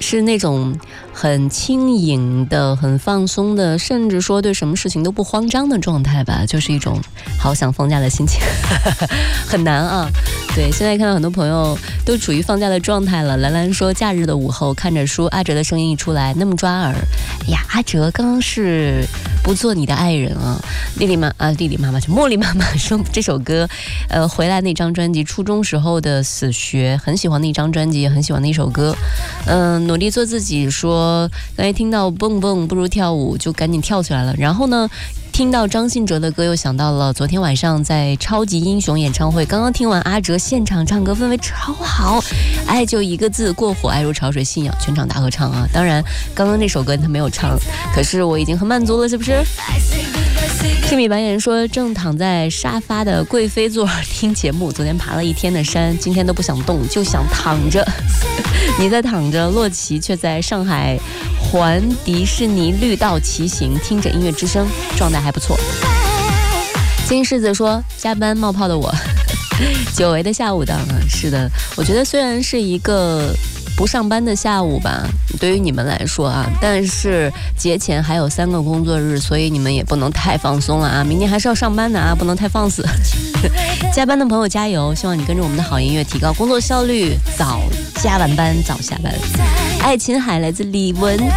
是那种很轻盈的、很放松的，甚至说对什么事情都不慌张的状态吧，就是一种好想放假的心情。很难啊。对，现在看到很多朋友都处于放假的状态了。兰兰说，假日的午后看着书，阿哲的声音一出来，那么抓耳。呀，阿哲刚刚是不做你的爱人啊。丽丽妈妈就茉莉妈妈说这首歌，回来那张专辑，初中时候的死学，很喜欢的一张专辑，也很喜欢的一首歌。努力做自己说，刚才听到蹦蹦不如跳舞，就赶紧跳起来了。然后呢，听到张信哲的歌，又想到了昨天晚上在超级英雄演唱会，刚刚听完阿哲现场唱歌，氛围超好，爱就一个字，过火，爱如潮水，信仰，全场大合唱啊！当然，刚刚那首歌他没有唱，可是我已经很满足了，是不是？听米白眼说，正躺在沙发的贵妃座听节目，昨天爬了一天的山，今天都不想动，就想躺着。你在躺着，洛奇却在上海环迪士尼绿道骑行，听着音乐之声，状态还不错。金柿子说，加班冒泡的我，久违的下午档啊，是的，我觉得虽然是一个不上班的下午吧，对于你们来说啊，但是节前还有3个工作日，所以你们也不能太放松了啊，明天还是要上班的啊，不能太放肆。加班的朋友加油，希望你跟着我们的好音乐提高工作效率，早加完班早下班。爱琴海来自李文。